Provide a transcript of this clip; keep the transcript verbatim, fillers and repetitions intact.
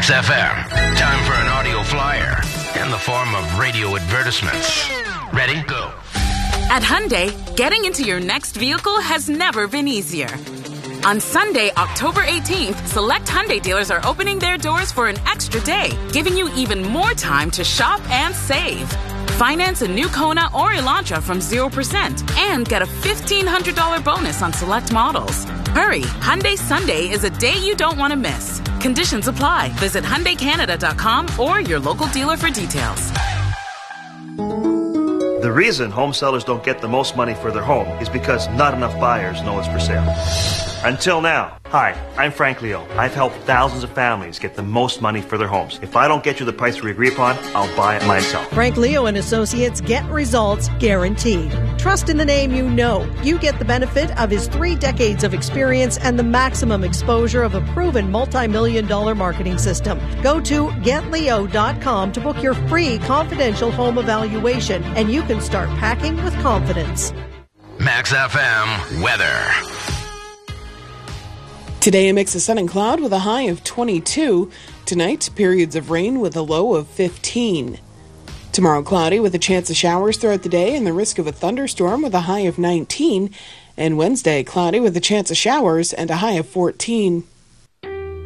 Max F M. Time for an audio flyer in the form of radio advertisements. Ready? Go. At Hyundai, getting into your next vehicle has never been easier. On Sunday, October eighteenth, select Hyundai dealers are opening their doors for an extra day, giving you even more time to shop and save. Finance a new Kona or Elantra from zero percent and get a fifteen hundred dollars bonus on select models. Hurry, Hyundai Sunday is a day you don't want to miss. Conditions apply. Visit Hyundai Canada dot com or your local dealer for details. The reason home sellers don't get the most money for their home is because not enough buyers know it's for sale. Until now. Hi, I'm Frank Leo. I've helped thousands of families get the most money for their homes. If I don't get you the price we agree upon, I'll buy it myself. Frank Leo and Associates, get results guaranteed. Trust in the name you know. You get the benefit of his three decades of experience and the maximum exposure of a proven multi-million dollar marketing system. Go to get leo dot com to book your free confidential home evaluation, and you can start packing with confidence. Max F M weather. Today, a mix of sun and cloud with a high of twenty-two. Tonight, periods of rain with a low of fifteen. Tomorrow, cloudy with a chance of showers throughout the day and the risk of a thunderstorm with a high of nineteen. And Wednesday, cloudy with a chance of showers and a high of fourteen.